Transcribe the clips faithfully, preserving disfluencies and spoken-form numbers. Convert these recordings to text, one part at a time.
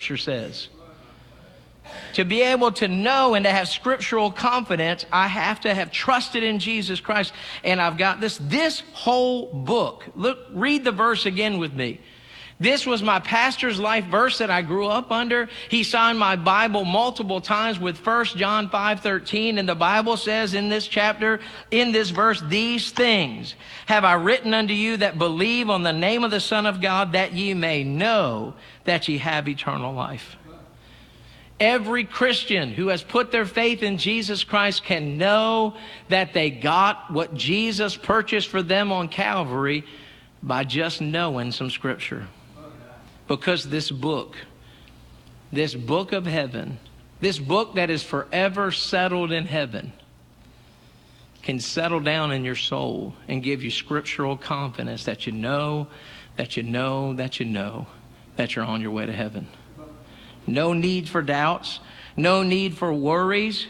Scripture says. To be able to know and to have scriptural confidence, I have to have trusted in Jesus Christ. And I've got this, this whole book. Look, read the verse again with me. This was my pastor's life verse that I grew up under. He signed my Bible multiple times with First John five thirteen. And the Bible says in this chapter, in this verse, these things have I written unto you that believe on the name of the Son of God, that ye may know that ye have eternal life. Every Christian who has put their faith in Jesus Christ can know that they got what Jesus purchased for them on Calvary by just knowing some Scripture. Because this book, this book of heaven, this book that is forever settled in heaven, can settle down in your soul and give you scriptural confidence that you know, that you know, that you know, that you're on your way to heaven. No need for doubts, no need for worries.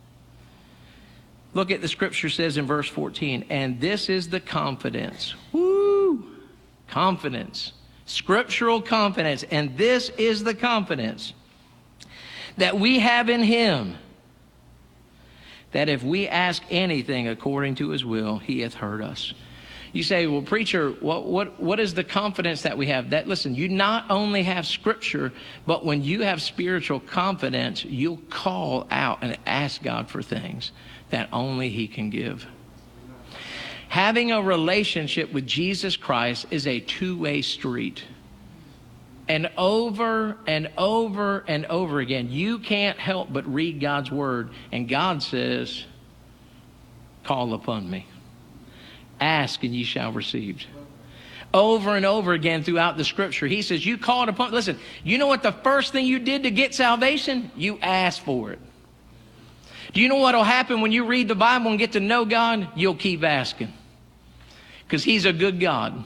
Look at the Scripture says in verse fourteen, and this is the confidence. Woo! Confidence. Scriptural confidence. And this is the confidence that we have in Him, that if we ask anything according to His will, He hath heard us. You say, well, preacher, what, what, what is the confidence that we have? That, listen, you not only have Scripture, but when you have spiritual confidence, you'll call out and ask God for things that only He can give. Having a relationship with Jesus Christ is a two-way street. And over and over and over again, you can't help but read God's word. And God says, call upon me. Ask and ye shall receive. Over and over again throughout the Scripture, He says, you called upon, listen, you know what the first thing you did to get salvation? You asked for it. Do you know what will happen when you read the Bible and get to know God? You'll keep asking. Because He's a good God.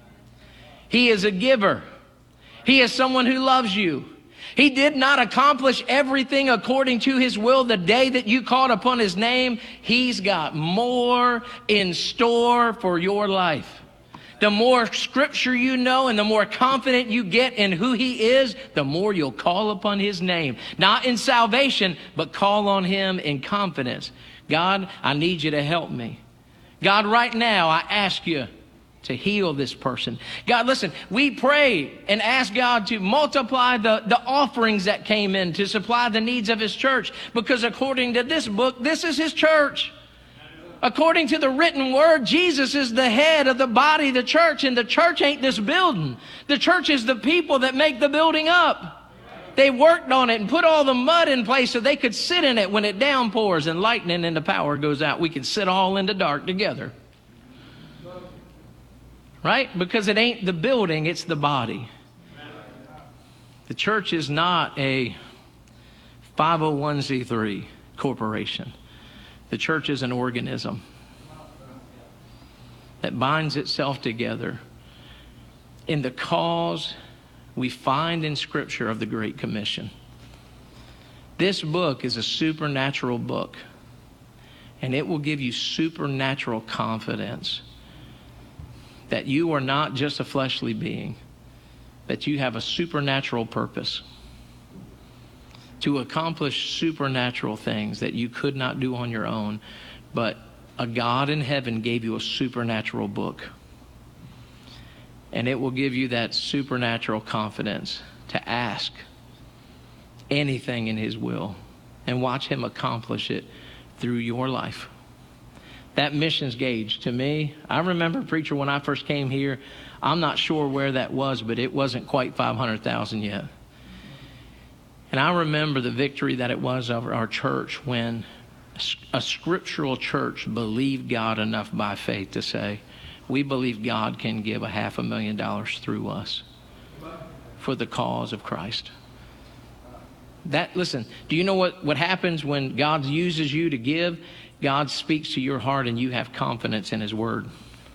He is a giver. He is someone who loves you. He did not accomplish everything according to His will the day that you called upon His name. He's got more in store for your life. The more Scripture you know and the more confident you get in who He is, the more you'll call upon His name. Not in salvation, but call on Him in confidence. God, I need you to help me. God, right now, I ask you to heal this person. God, listen, we pray and ask God to multiply the, the offerings that came in to supply the needs of His church. Because according to this book, this is His church. According to the written word, Jesus is the head of the body, the church. And the church ain't this building. The church is the people that make the building up. They worked on it and put all the mud in place so they could sit in it when it downpours and lightning and the power goes out. We can sit all in the dark together. Right? Because it ain't the building, it's the body. The church is not a five oh one c three corporation. The church is an organism that binds itself together in the cause we find in Scripture of the Great Commission. This book is a supernatural book, and it will give you supernatural confidence that you are not just a fleshly being, that you have a supernatural purpose to accomplish supernatural things that you could not do on your own, but a God in heaven gave you a supernatural book. And it will give you that supernatural confidence to ask anything in His will and watch Him accomplish it through your life. That missions gauge, to me, I remember, preacher, when I first came here, I'm not sure where that was, but it wasn't quite five hundred thousand yet. And I remember the victory that it was over our church when a scriptural church believed God enough by faith to say, we believe God can give a half a million dollars through us for the cause of Christ. That, listen, do you know what, what happens when God uses you to give? God speaks to your heart and you have confidence in His word.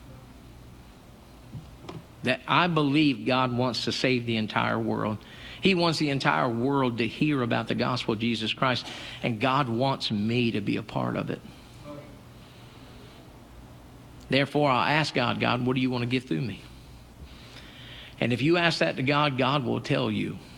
That I believe God wants to save the entire world. He wants the entire world to hear about the gospel of Jesus Christ. And God wants me to be a part of it. Therefore, I'll ask God, God, what do you want to give through me? And if you ask that to God, God will tell you.